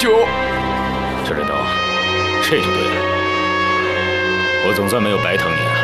久。 这道，这就对了。我总算没有白疼你啊。